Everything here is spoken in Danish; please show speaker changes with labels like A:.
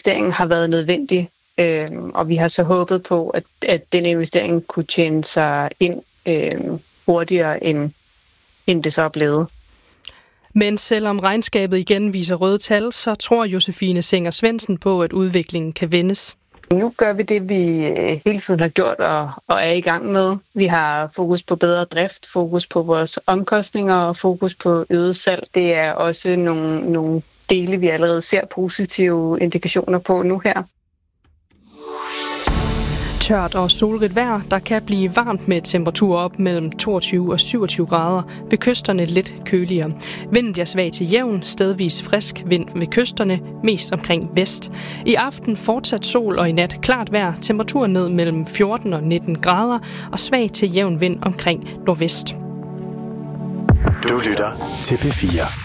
A: investeringen har været nødvendig, og vi har så håbet på, at den investering kunne tjene sig ind hurtigere, end det så er blevet.
B: Men selvom regnskabet igen viser røde tal, så tror Josefine Singer Svendsen på, at udviklingen kan vendes.
A: Nu gør vi det, vi hele tiden har gjort og er i gang med. Vi har fokus på bedre drift, fokus på vores omkostninger og fokus på øget salg. Det er også nogle dele, vi allerede ser positive indikationer på nu her.
B: Tørt og solrigt vejr, der kan blive varmt med temperaturer op mellem 22 og 27 grader. Ved kysterne lidt køligere. Vinden bliver svag til jævn, stedvis frisk vind ved kysterne, mest omkring vest. I aften fortsat sol og i nat klart vejr. Temperaturen ned mellem 14 og 19 grader og svag til jævn vind omkring nordvest.
C: Du lytter til P4.